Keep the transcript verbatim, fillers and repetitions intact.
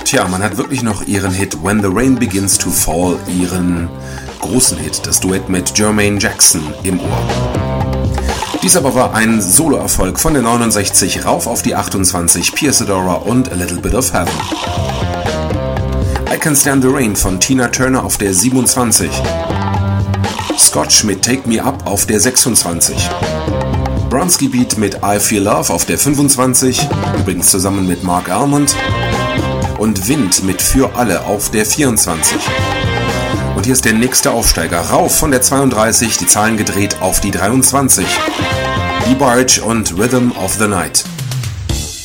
Tja, man hat wirklich noch ihren Hit When the Rain Begins to Fall, ihren großen Hit, das Duett mit Jermaine Jackson, im Ohr. Dies aber war ein Soloerfolg von der neunundsechzig rauf auf die achtundzwanzig, Pia Zadora und A Little Bit of Heaven. I Can Stand the Rain von Tina Turner auf der siebenundzwanzig. Scotch mit Take Me Up auf der sechsundzwanzig. Bronski Beat mit I Feel Love auf der fünfundzwanzig, übrigens zusammen mit Mark Almond. Und Wind mit Für alle auf der vierundzwanzig. Und hier ist der nächste Aufsteiger, rauf von der zweiunddreißig, die Zahlen gedreht auf die dreiundzwanzig. DeBarge und Rhythm of the Night.